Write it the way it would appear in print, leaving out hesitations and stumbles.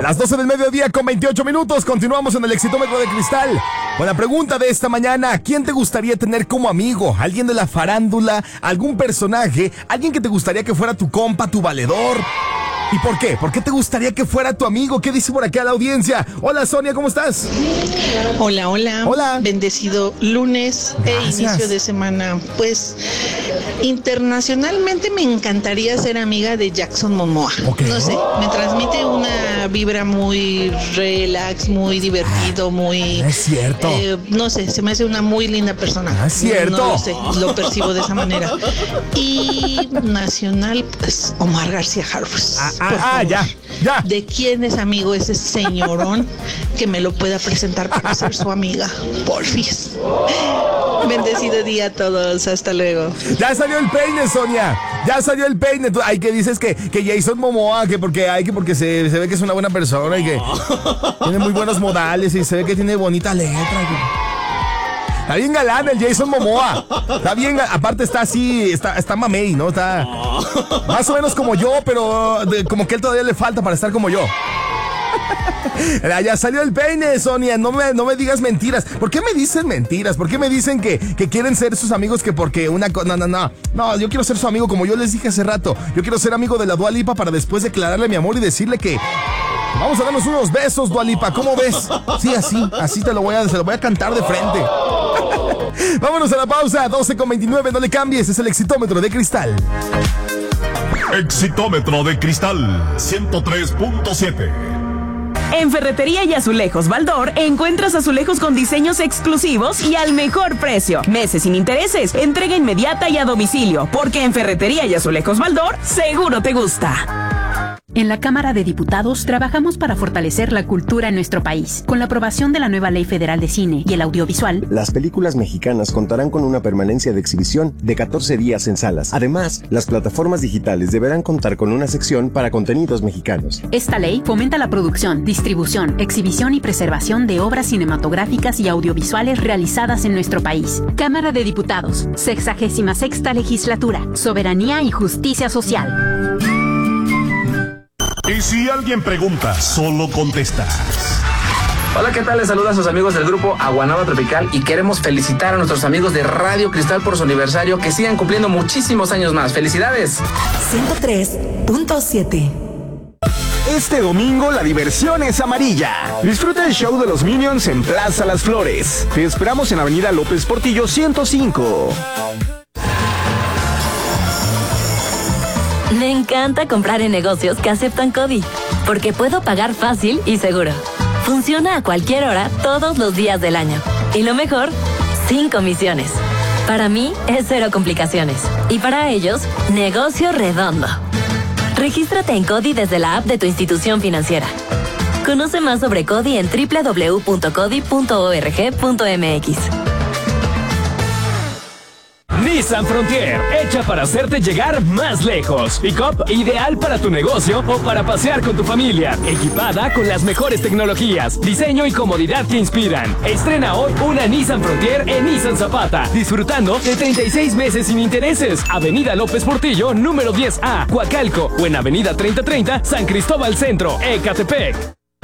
Las 12 del mediodía con 28 minutos. Continuamos en el Exitómetro de Cristal. Con la pregunta de esta mañana: ¿quién te gustaría tener como amigo? ¿Alguien de la farándula? ¿Algún personaje? ¿Alguien que te gustaría que fuera tu compa, tu valedor? ¿Y por qué? ¿Por qué te gustaría que fuera tu amigo? ¿Qué dice por acá la audiencia? Hola, Sonia, ¿cómo estás? Hola, hola. Hola. Bendecido lunes e inicio de semana. Pues internacionalmente me encantaría ser amiga de Jason Momoa. Okay. No sé, me transmite una vibra muy relax, muy divertido, muy... Es cierto. No sé, se me hace una muy linda persona. Es cierto. No lo sé, lo percibo de esa manera. Y nacional, pues Omar García Harfuch. Ya. ¿De quién es amigo ese señorón que me lo pueda presentar para ser su amiga? Porfis. Bendecido día a todos. Hasta luego. Ya salió el peine, Sonia. Ya salió el peine. Ay, que dices que Jason Momoa, que porque se ve que es una buena persona y que tiene muy buenos modales y se ve que tiene bonita letra. Está bien galán el Jason Momoa. Está bien, aparte está así, está mamey, ¿no? Está más o menos como yo, pero como que él todavía le falta para estar como yo. Ya salió el peine, Sonia. No me digas mentiras. ¿Por qué me dicen mentiras? ¿Por qué me dicen que quieren ser sus amigos que porque una cosa? No, yo quiero ser su amigo como yo les dije hace rato. Yo quiero ser amigo de la Dua Lipa para después declararle mi amor y decirle que vamos a darnos unos besos, Dua Lipa. ¿Cómo ves? Sí, así se lo voy a cantar de frente. Vámonos a la pausa. 12:29, no le cambies. Es el Exitómetro de Cristal. Exitómetro de Cristal 103.7. En Ferretería y Azulejos Baldor encuentras azulejos con diseños exclusivos y al mejor precio. Meses sin intereses, entrega inmediata y a domicilio, porque en Ferretería y Azulejos Baldor seguro te gusta. En la Cámara de Diputados trabajamos para fortalecer la cultura en nuestro país. Con la aprobación de la nueva Ley Federal de Cine y el Audiovisual, las películas mexicanas contarán con una permanencia de exhibición de 14 días en salas. Además, las plataformas digitales deberán contar con una sección para contenidos mexicanos. Esta ley fomenta la producción, distribución, exhibición y preservación de obras cinematográficas y audiovisuales realizadas en nuestro país. Cámara de Diputados, 66ª Legislatura, Soberanía y Justicia Social. Y si alguien pregunta, solo contestas. Hola, ¿qué tal? Les saluda a sus amigos del grupo Aguanaba Tropical y queremos felicitar a nuestros amigos de Radio Cristal por su aniversario, que sigan cumpliendo muchísimos años más. ¡Felicidades! 103.7. Este domingo la diversión es amarilla. Disfruta el show de los Minions en Plaza Las Flores. Te esperamos en Avenida López Portillo 105. Me encanta comprar en negocios que aceptan CODI, porque puedo pagar fácil y seguro. Funciona a cualquier hora, todos los días del año. Y lo mejor, sin comisiones. Para mí es cero complicaciones. Y para ellos, negocio redondo. Regístrate en CODI desde la app de tu institución financiera. Conoce más sobre CODI en www.codi.org.mx. Nissan Frontier, hecha para hacerte llegar más lejos. Pick-up ideal para tu negocio o para pasear con tu familia. Equipada con las mejores tecnologías, diseño y comodidad que inspiran. Estrena hoy una Nissan Frontier en Nissan Zapata, disfrutando de 36 meses sin intereses. Avenida López Portillo, número 10A, Coacalco, o en Avenida 3030, San Cristóbal Centro, Ecatepec.